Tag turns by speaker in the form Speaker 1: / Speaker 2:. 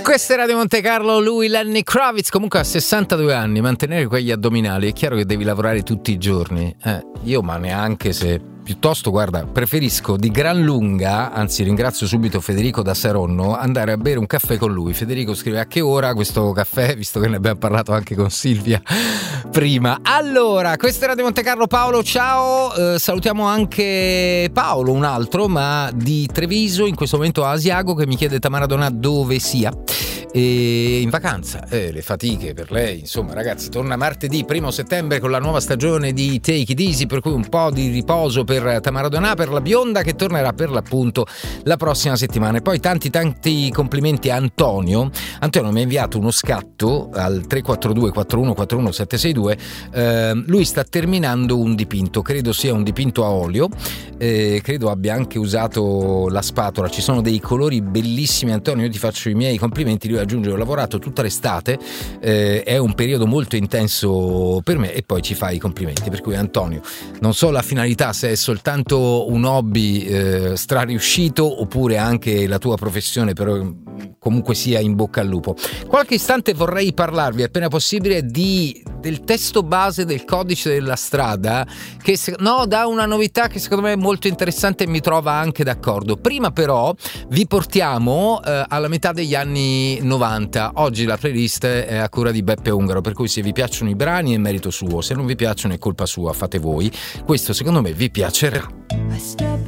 Speaker 1: Questa è Radio Monte Carlo, lui Lenny Kravitz, comunque a 62 anni, mantenere quegli addominali, è chiaro che devi lavorare tutti i giorni, io ma neanche se... Piuttosto, guarda, preferisco di gran lunga, anzi ringrazio subito Federico da Saronno, andare a bere un caffè con lui. Federico scrive: a che ora questo caffè, visto che ne abbiamo parlato anche con Silvia prima. Allora, questo è Radio Monte Carlo. Paolo, ciao, salutiamo anche Paolo, un altro, ma di Treviso, in questo momento a Asiago, che mi chiede Tamara Donà dove sia. E in vacanza, le fatiche per lei, insomma ragazzi, torna martedì 1 settembre con la nuova stagione di Take It Easy, per cui un po' di riposo per Tamara Donà, per la bionda, che tornerà per l'appunto la prossima settimana. E poi tanti complimenti a Antonio mi ha inviato uno scatto al 342 4141 762. Lui sta terminando un dipinto, credo sia un dipinto a olio, credo abbia anche usato la spatola, ci sono dei colori bellissimi. Antonio, io ti faccio i miei complimenti. Lui aggiunge: ho lavorato tutta l'estate, è un periodo molto intenso per me, e poi ci fa i complimenti. Per cui Antonio, non so la finalità, se è soltanto un hobby strariuscito oppure anche la tua professione, però comunque sia in bocca al lupo. Qualche istante vorrei parlarvi appena possibile del testo base del codice della strada, che dà una novità che secondo me è molto interessante e mi trova anche d'accordo. Prima però vi portiamo alla metà degli anni 90. Oggi la playlist è a cura di Beppe Ungaro, per cui se vi piacciono i brani è merito suo, se non vi piacciono è colpa sua, fate voi. Questo secondo me vi piacerà.